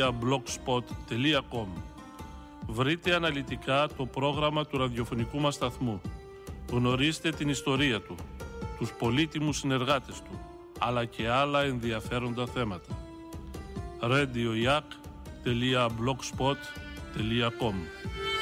radio.blogspot.com. Βρείτε αναλυτικά το πρόγραμμα του ραδιοφωνικού μας σταθμού. Γνωρίστε την ιστορία του, τους πολύτιμους συνεργάτες του, αλλά και άλλα ενδιαφέροντα θέματα. radioyak.blogspot.com